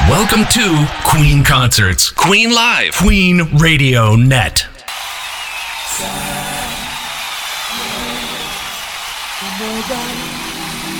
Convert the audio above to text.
Welcome to Queen Concerts, Queen Live, Queen Radio Net. Nobody